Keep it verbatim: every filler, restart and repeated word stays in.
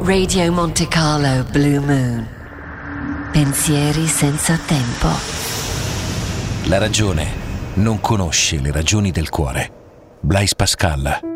Radio Monte Carlo Blue Moon. Pensieri senza tempo. La ragione non conosce le ragioni del cuore. Blaise Pascal.